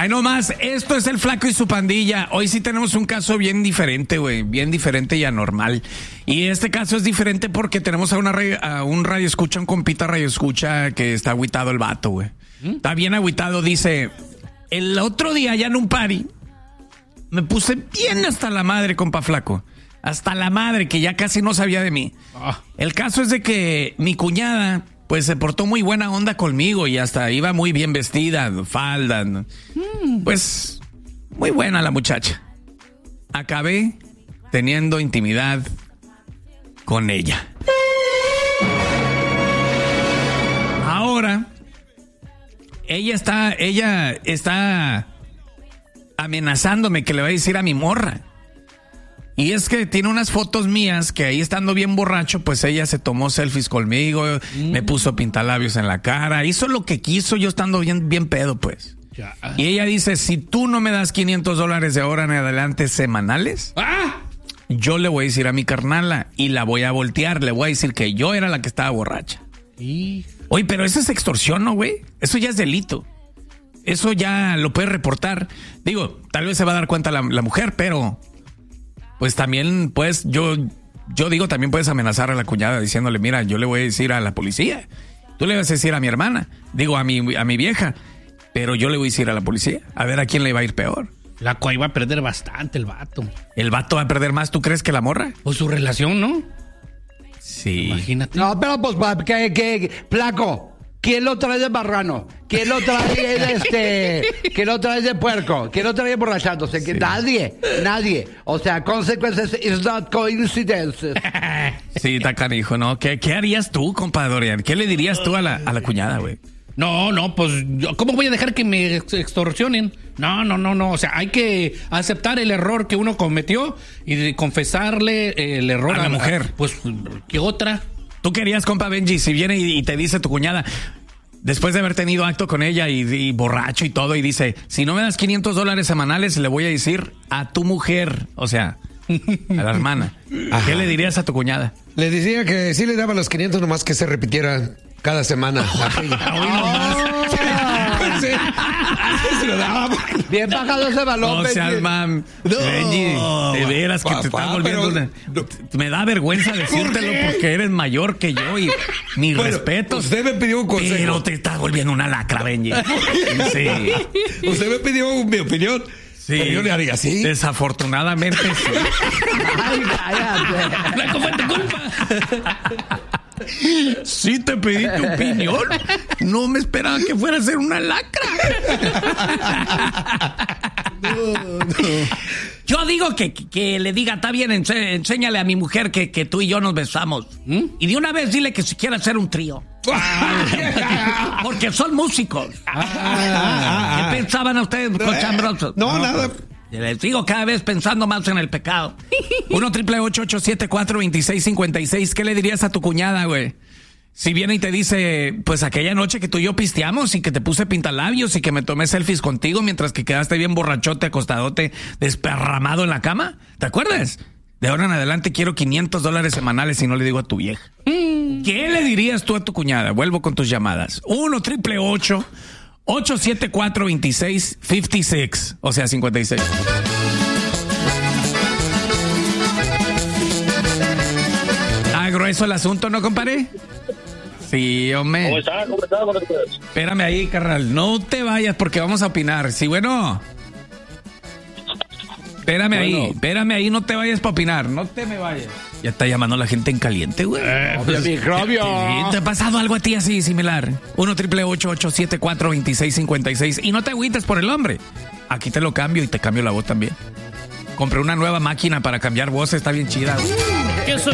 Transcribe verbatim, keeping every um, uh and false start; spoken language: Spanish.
Ay, no más, esto es el Flaco y su pandilla. Hoy sí tenemos un caso bien diferente, güey, bien diferente y anormal. Y este caso es diferente porque tenemos a, una radio, a un radio escucha, un compita radio escucha que está agüitado el vato, güey. ¿Mm? Está bien agüitado, dice, el otro día allá en un party me puse bien hasta la madre, compa Flaco. Hasta la madre, que ya casi no sabía de mí. Ah. El caso es de que mi cuñada... pues se portó muy buena onda conmigo y hasta iba muy bien vestida, falda. Mm. Pues muy buena la muchacha. Acabé teniendo intimidad con ella. Ahora, ella está, ella está amenazándome que le va a decir a mi morra. Y es que tiene unas fotos mías que ahí estando bien borracho, pues ella se tomó selfies conmigo, mm. me puso pintalabios en la cara, hizo lo que quiso yo estando bien, bien pedo, pues. Ya. Y ella dice, si tú no me das quinientos dólares de ahora en adelante semanales, ¡ah!, yo le voy a decir a mi carnala y la voy a voltear, le voy a decir que yo era la que estaba borracha. ¿Y? Oye, pero eso es extorsión, ¿no, güey? Eso ya es delito. Eso ya lo puedes reportar. Digo, tal vez se va a dar cuenta la, la mujer, pero... pues también, pues, yo, yo digo, también puedes amenazar a la cuñada diciéndole, mira, yo le voy a decir a la policía. Tú le vas a decir a mi hermana, digo, a mi, a mi vieja, pero yo le voy a decir a la policía, a ver a quién le va a ir peor. La cual va a perder bastante el vato. ¿El vato va a perder más, tú crees, que la morra? Pues su relación, ¿no? Sí. Imagínate. No, pero pues, que, que, Flaco, ¿quién lo trae de marrano? ¿Quién lo trae de este? ¿Quién lo trae de puerco? ¿Quién lo trae emborrachándose? Sí. Nadie, nadie. O sea, consecuencias is not coincidences. Sí, está canijo, ¿no? ¿Qué, qué harías tú, compadre Dorian? ¿Qué le dirías tú a la, a la cuñada, güey? No, no, pues, ¿cómo voy a dejar que me extorsionen? No, no, no, no. O sea, hay que aceptar el error que uno cometió y confesarle el error a la a, mujer. A, pues, ¿qué otra? ¿Tú querías, compa Benji, si viene y, y te dice tu cuñada, después de haber tenido acto con ella y, y borracho y todo, y dice, si no me das quinientos dólares semanales, le voy a decir a tu mujer, o sea, a la hermana. Ajá. ¿Qué le dirías a tu cuñada? Le decía que sí le daba los quinientos, nomás que se repitiera cada semana. Sí. Se lo daba. Bien bajado ese balón. No seas, mam. No, Benji, de veras que papá, te estás volviendo una... no. Me da vergüenza decírtelo ¿por porque eres mayor que yo y mis bueno, respetos. Usted me pidió un consejo. Pero te estás volviendo una lacra, Benji. Sí. Usted me pidió mi opinión. Sí. Pero yo le haría así. Desafortunadamente sí. Ay, cállate. Blanco, fue tu culpa. Sí te pedí tu opinión. No me esperaba que fuera a ser una lacra. No, no. Yo digo que, que le diga, está bien, ense, enséñale a mi mujer que, que tú y yo nos besamos. ¿Mm? Y de una vez dile que si quiere hacer un trío. Porque son músicos. ¿Qué pensaban ustedes, cochambrosos? No, no, nada. Les digo, cada vez pensando más en el pecado. uno triple ocho ocho siete cuatro dos seis cinco seis. ¿Qué le dirías a tu cuñada, güey? Si viene y te dice, pues aquella noche que tú y yo pisteamos y que te puse pintalabios y que me tomé selfies contigo mientras que quedaste bien borrachote, acostadote, desparramado en la cama. ¿Te acuerdas? De ahora en adelante quiero quinientos dólares semanales y no le digo a tu vieja. Mm. ¿Qué le dirías tú a tu cuñada? Vuelvo con tus llamadas. uno triple ocho ocho siete cuatro dos seis cinco seis, o sea, cincuenta y seis. Ah, grueso el asunto, ¿no, compadre? Sí, hombre. ¿Cómo están? ¿Cómo están? ¿Cómo están? Espérame ahí, carnal. No te vayas porque vamos a opinar. Sí, bueno. Espérame bueno. ahí, espérame ahí, no te vayas para opinar, no te me vayas. Ya está llamando la gente en caliente, güey. Eh, obvio, microbio. ¿Te ha pasado algo a ti así similar? uno triple ocho ocho siete cuatro dos seis cinco seis. Y no te agüites por el hombre. Aquí te lo cambio y te cambio la voz también. Compré una nueva máquina para cambiar voces, está bien chida, güey.